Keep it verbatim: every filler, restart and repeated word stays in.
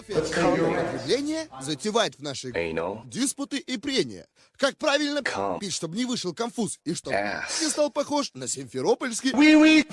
Философия потребления затевает в нашей диспуты и прения. Как правильно пить, чтобы не вышел конфуз, и чтобы не стал похож на симферопольский